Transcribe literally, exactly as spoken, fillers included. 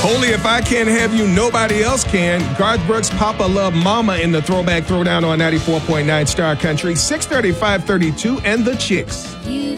Only If I Can't Have You, Nobody Else Can. Garth Brooks, Papa Love Mama in the Throwback Throwdown on ninety-four point nine Star Country. six thirty, five thirty-two, and The Chicks. You